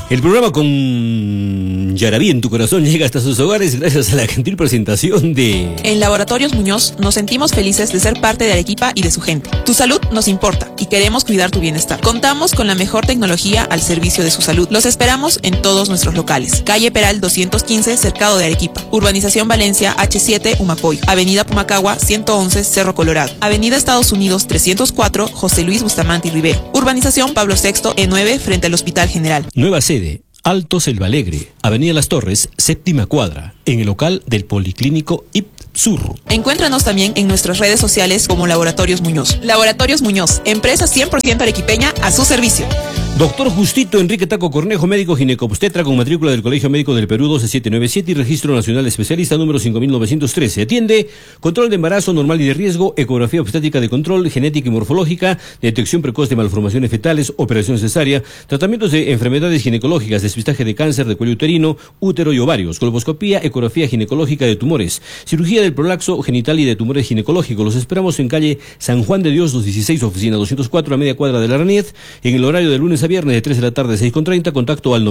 El programa con Yaraví en tu corazón llega hasta sus hogares gracias a la gentil presentación de... En Laboratorios Muñoz nos sentimos felices de ser parte de Arequipa y de su gente. Tu salud nos importa y queremos cuidar tu bienestar. Contamos con la mejor tecnología al servicio de su salud. Los esperamos en todos nuestros locales. Calle Peral 215, Cercado de Arequipa. Urbanización Valencia H7, Humacoy. Avenida Pumacagua 111, Cerro Colorado. Avenida Estados Unidos 304, José Luis Bustamante y Rivero. Urbanización Pablo VI, E9, frente al Hospital General. Nueva sede, Alto Selva Alegre, Avenida Las Torres, séptima cuadra, en el local del Policlínico Ipsurro. Encuéntranos también en nuestras redes sociales como Laboratorios Muñoz. Laboratorios Muñoz, empresa 100% arequipeña a su servicio. Doctor Justito Enrique Taco Cornejo, médico ginecobstetra con matrícula del Colegio Médico del Perú 12797 y registro nacional especialista número 5913. Atiende control de embarazo normal y de riesgo, ecografía obstétrica de control, genética y morfológica, detección precoz de malformaciones fetales, operación cesárea, tratamientos de enfermedades ginecológicas, despistaje de cáncer de cuello uterino, útero y ovarios, colposcopía, ecografía ginecológica de tumores, cirugía del prolapso genital y de tumores ginecológicos. Los esperamos en calle San Juan de Dios 216, oficina 204, a media cuadra de la Raniet, en el horario de lunes a viernes de 3 de la tarde a 6:30, contacto al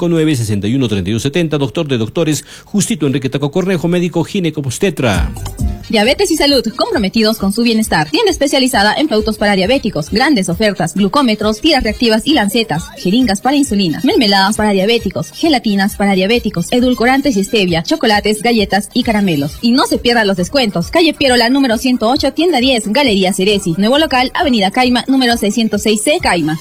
959-613270, doctor de doctores, Justito Enrique Taco Cornejo, médico ginecobstetra. Diabetes y salud, comprometidos con su bienestar. Tienda especializada en productos para diabéticos, grandes ofertas, glucómetros, tiras reactivas y lancetas, jeringas para insulina, mermeladas para diabéticos, gelatinas para diabéticos, edulcorantes y stevia, chocolates, galletas y caramelos. Y no se pierdan los descuentos. Calle Pierola, número 108, tienda 10, Galería Ceresi. Nuevo local, Avenida Caima, número 606C, Caima.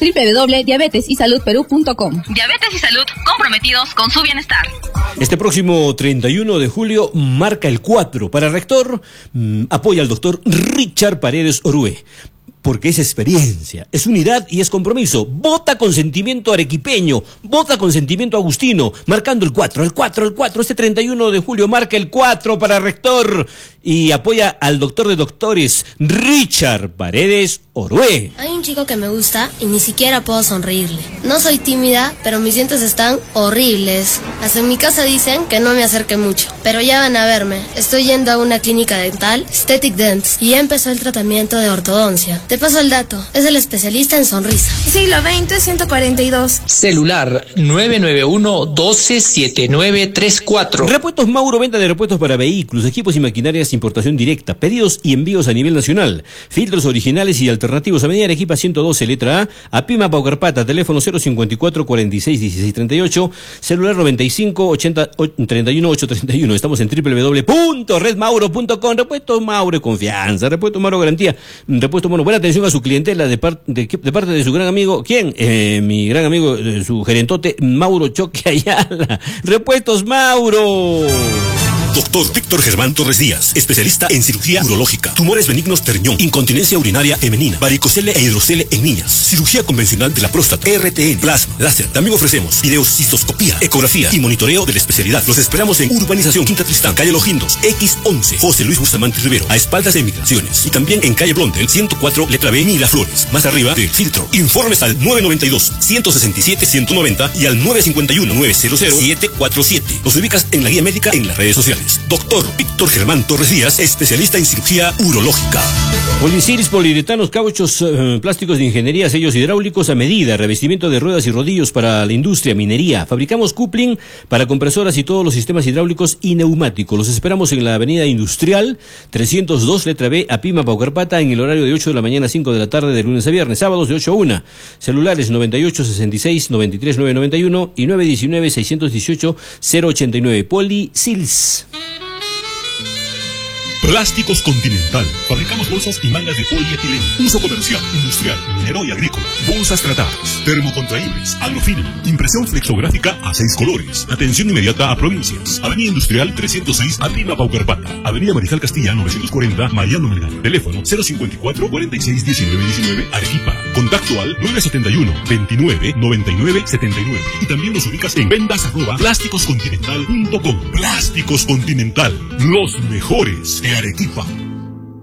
www.diabetesysalud.com. Diabetes y salud, comprometidos con su bienestar. Este próximo 31 de julio marca el 4 para rector. Apoya al doctor Richard Paredes Orue, porque es experiencia, es unidad y es compromiso. Vota con sentimiento arequipeño, vota con sentimiento agustino, marcando el 4, este 31 de julio marca el 4 para rector y apoya al doctor de doctores, Richard Paredes Orue. Hay un chico que me gusta y ni siquiera puedo sonreírle. No soy tímida, pero mis dientes están horribles. Hasta en mi casa dicen que no me acerque mucho, pero ya van a verme. Estoy yendo a una clínica dental, Aesthetic Dents, y ya empezó el tratamiento de ortodoncia. Te paso el dato, es el especialista en sonrisa. Siglo XX 142. Celular 991-127934. Repuestos Mauro, venta de repuestos para vehículos, equipos y maquinarias, importación directa, pedidos y envíos a nivel nacional, filtros originales y alternativos. Avenida Arequipa 112, letra A Pima Paucarpata, teléfono 054 46 16 38, celular 95 80 31 831. Estamos en www.redmauro.com. Repuestos Mauro, confianza, repuestos Mauro, garantía, repuestos Mauro, buena atención a su clientela de parte de su gran amigo, ¿quién? Mi gran amigo, su gerentote Mauro Choque Ayala. Repuestos Mauro. Doctor Víctor Germán Torres Díaz, especialista en cirugía urológica, tumores benignos de riñón, incontinencia urinaria femenina, varicocele e hidrocele en niñas, cirugía convencional de la próstata, RTN, plasma, láser. También ofrecemos videocistoscopía, ecografía y monitoreo de la especialidad. Los esperamos en Urbanización Quinta Tristán, calle Los Guindos, X11, José Luis Bustamante Rivero, a espaldas de Migraciones. Y también en calle Blondel, 104, letra B, Miraflores, más arriba del filtro. Informes al 992-167-190 y al 951-900-747. Los ubicas en la guía médica en las redes sociales. Doctor Víctor Germán Torres Díaz, especialista en cirugía urológica. Policiris, poliuretanos, cauchos, plásticos de ingeniería, sellos hidráulicos a medida, revestimiento de ruedas y rodillos para la industria, minería. Fabricamos coupling para compresoras y todos los sistemas hidráulicos y neumáticos. Los esperamos en la avenida Industrial 302, letra B, a Pima Paucarpata, en el horario de 8 de la mañana a 5 de la tarde de lunes a viernes, sábados de 8 a 1. Celulares 98 66 93 991 y 919 618 089. Polisils. Plásticos Continental. Fabricamos bolsas y mangas de polietileno. Uso comercial, industrial, minero y agrícola. Bolsas tratadas, termocontraíbles, agrofilm, impresión flexográfica a 6 colores. Atención inmediata a provincias. Avenida Industrial 306, a Pima Paucarpata. Avenida Mariscal Castilla 940, Mariano Melgar. Teléfono 054 46 19 19, Arequipa. Contacto al 971 29 99 79. Y también nos ubicas en ventas@plásticoscontinental.com. Plásticos Continental, los mejores de Arequipa.